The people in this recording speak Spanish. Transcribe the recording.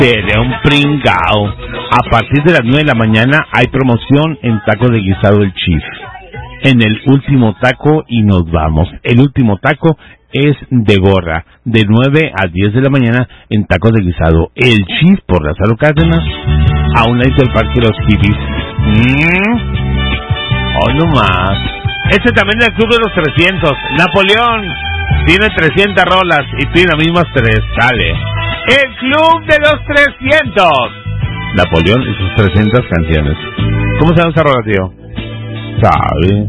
Seré un pringao. A partir de las 9 de la mañana hay promoción en tacos de guisado El Chief. En el último taco y nos vamos. El último taco es de gorra, de 9 a 10 de la mañana en tacos de guisado El Chief por Lázaro Cárdenas, a un lado del Parque de los Hippies. Oh, no más. Este también es el Club de los 300. Napoleón tiene 300 rolas y tiene las mismas 3. Dale. El Club de los 300. Napoleón y sus 300 canciones. ¿Cómo se llama esa rola, tío? ¿Sabe?